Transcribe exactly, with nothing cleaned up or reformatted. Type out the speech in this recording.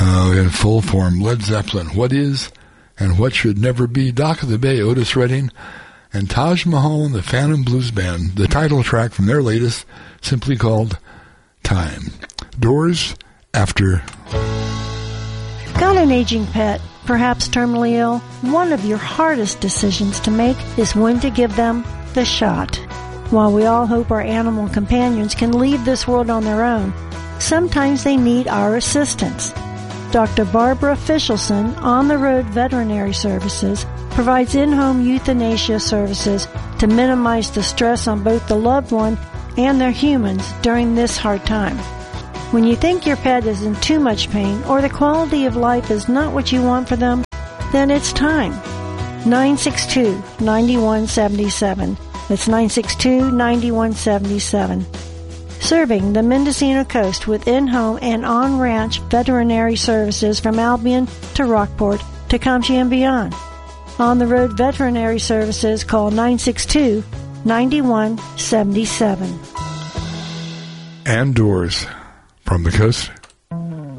uh, in full form. Led Zeppelin, What Is and What Should Never Be. Dock of the Bay, Otis Redding, and Taj Mahal and the Phantom Blues Band, the title track from their latest, simply called Time. Doors, After. Got an aging pet, perhaps terminally ill? One of your hardest decisions to make is when to give them the shot. While we all hope our animal companions can leave this world on their own, sometimes they need our assistance. Doctor Barbara Fischelson, On the Road Veterinary Services, provides in-home euthanasia services to minimize the stress on both the loved one and their humans during this hard time. When you think your pet is in too much pain or the quality of life is not what you want for them, then it's time. nine six two, nine one seven seven. That's nine six two, nine one seven seven. Serving the Mendocino coast with in-home and on-ranch veterinary services from Albion to Rockport, Tecumseh and beyond. On the Road Veterinary Services, call nine six two, nine one seven seven. And Doors, from the coast